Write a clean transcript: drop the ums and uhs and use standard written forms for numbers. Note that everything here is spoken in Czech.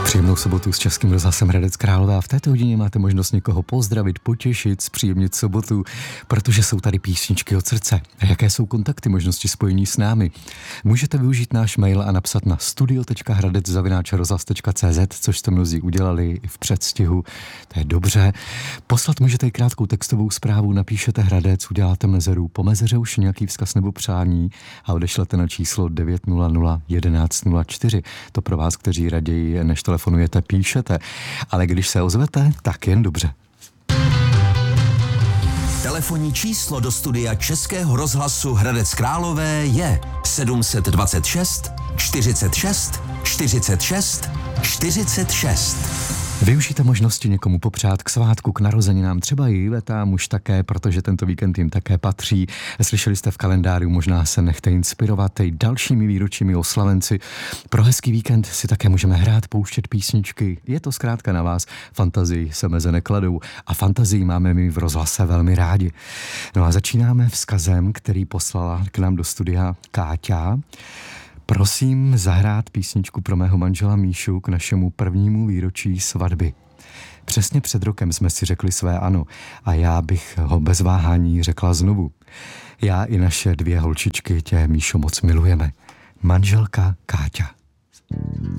Příjemnou sobotu s Českým rozhlasem Hradec Králové a v této hodině máte možnost někoho pozdravit, potěšit, zpříjemnit sobotu, protože jsou tady písničky od srdce. A jaké jsou kontakty, možnosti spojení s námi? Můžete využít náš mail a napsat na studio.hradec@rozhlas.cz, což jste mnozí udělali i v předstihu, to je dobře. Poslat můžete i krátkou textovou zprávu, napíšete Hradec, uděláte mezeru, po mezeře už nějaký vzkaz nebo přání a odešlete na číslo 900 1104. To pro vás, kteří raději než telefonujete, píšete, ale když se ozvete, tak jen dobře. Telefonní číslo do studia Českého rozhlasu Hradec Králové je 726 46 46 46. Využijte možnosti někomu popřát k svátku, k narozeninám, třeba i letám už také, protože tento víkend jim také patří. Slyšeli jste v kalendáři, možná se nechte inspirovat i dalšími výročími oslavenci. Pro hezký víkend si také můžeme hrát, pouštět písničky. Je to zkrátka na vás, fantazii se meze nekladou a fantazii máme my v rozhlase velmi rádi. No a začínáme vzkazem, který poslala k nám do studia Káťa. Prosím zahrát písničku pro mého manžela Míšu k našemu prvnímu výročí svatby. Přesně před rokem jsme si řekli své ano a já bych ho bez váhání řekla znovu. Já i naše dvě holčičky tě, Míšo, moc milujeme. Manželka Káťa.